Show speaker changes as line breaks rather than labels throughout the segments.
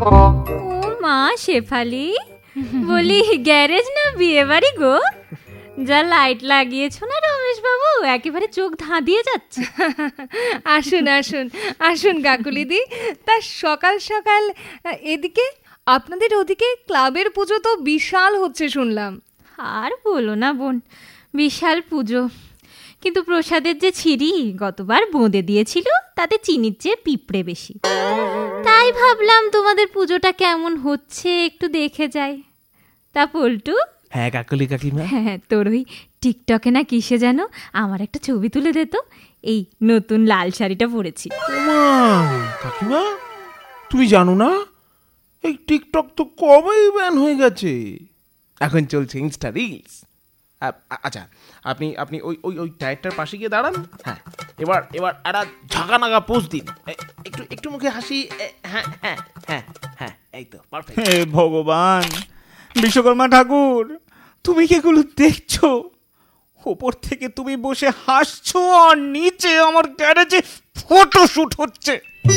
ও মা শেফালি, বলি গ্যারেজ না বিয়ে বাড়ি গো? যা লাইট লাগিয়েছো না রমেশ বাবু, একেবারে চোখ ধাঁধিয়ে যাচ্ছে।
আসুন আসুন আসুন কাকুলিদি। তা সকাল সকাল এদিকে? আপনাদের ওদিকে ক্লাবের পুজো তো বিশাল হচ্ছে শুনলাম।
আর বলো না বোন, বিশাল পুজো, কিন্তু প্রসাদের যে ছিরি গতবার বোঁদে দিয়েছিল তাতে চিনির চেয়ে পিঁপড়ে বেশি। তাই ভাবলাম তোমাদের পুজোটা কেমন হচ্ছে একটু দেখে যাই। তা পল্টু।
হ্যাঁ কাকলি কাকিমা।
হ্যাঁ, তোর ওই টিকটকে না কিসে যেন আমার একটা ছবি তুলে দে তো, এই নতুন লাল শাড়িটা পরেছি।
কাকিমা, তুমি জানো না এই টিকটক তো কবেই ব্যান হয়ে গেছে, এখন চলছে ইনস্টা রিলস। আচ্ছা, আপনি আপনি ওই ওই ওই টায়ারটার পাশে গিয়ে দাঁড়ান। হ্যাঁ, এবার এবার একটা ঝাঁকানাগা পোজ দিন, একটু একটু মুখে হাসি। হ্যাঁ হ্যাঁ হ্যাঁ হ্যাঁ, এই তো পারফেক্ট।
হে ভগবান, বিশ্বকর্মা ঠাকুর, তুমি কি এগুলো দেখছো? ওপর থেকে তুমি বসে হাসছো আর নিচে আমার গ্যারেজে ফটোশুট হচ্ছে।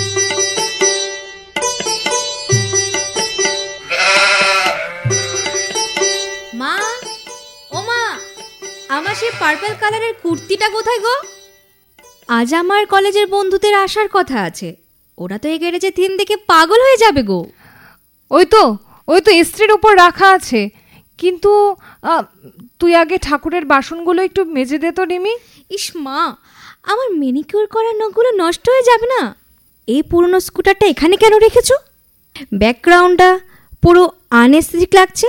মা, ও মা, আমার সেই পার্পল কালারের কুর্তিটা কোথায় গো? আজ আমার কলেজের বন্ধুদের আসার কথা আছে, ওরা তো এই গ্যারেজে থিম দেখে পাগল হয়ে যাবে গো।
ওই তো ইস্ত্রির উপর রাখা আছে, কিন্তু তুই আগে ঠাকুরের বাসনগুলো একটু মেজে দে তো রিমি।
ইস মা, আমার ম্যানিকিউর করা নখগুলো নষ্ট হয়ে যাবে না? এই পুরনো স্কুটারটা এখানে কেন রেখেছো? ব্যাকগ্রাউন্ডটা পুরো আনএস্থেটিক লাগছে।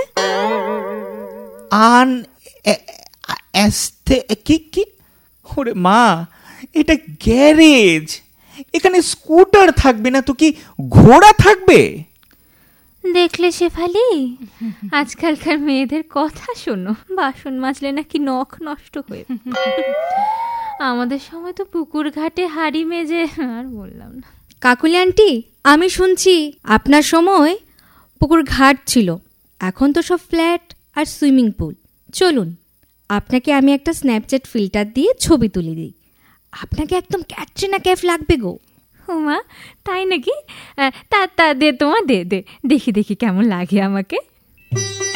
কি? ওরে মা, এটা গ্যারেজ, এখানে স্কুটার থাকবে না তো কি ঘোড়া থাকবে?
দেখলে শেফালি, আজকালকার মেয়েদের কথা শোনো, বাসন মাজলে নাকি নখ নষ্ট হয়ে। আমাদের সময় তো পুকুর ঘাটে হাড়ি মেজে, আর বললাম না।
কাকুলি আন্টি, আমি শুনছি আপনার সময় পুকুর ঘাট ছিল, এখন তো সব ফ্ল্যাট আর সুইমিং পুল। চলুন, আপনাকে আমি একটা স্ন্যাপচ্যাট ফিল্টার দিয়ে ছবি তুলে দিই, আপনাকে একদম ক্যাটরিনা ক্যাফ লাগবে গো।
মা, তাই নাকি? তা দে তোমা, দে দেখি কেমন লাগে আমাকে।